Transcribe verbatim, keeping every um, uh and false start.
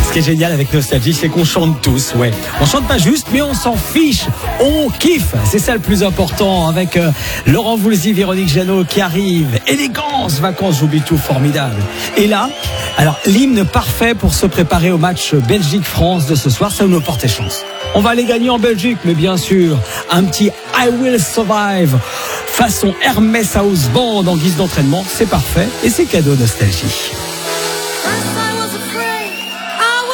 Ce qui est génial avec Nostalgie, c'est qu'on chante tous, ouais. On chante pas juste, mais on s'en fiche. On kiffe. C'est ça le plus important avec euh, Laurent Voulzy, Véronique Jeannot qui arrive. Élégance, vacances, j'oublie tout, formidable. Et là, alors l'hymne parfait pour se préparer au match Belgique-France de ce soir, ça nous porte chance. On va aller gagner en Belgique, mais bien sûr, un petit I Will Survive façon Hermès House Band en guise d'entraînement, c'est parfait et c'est cadeau Nostalgie.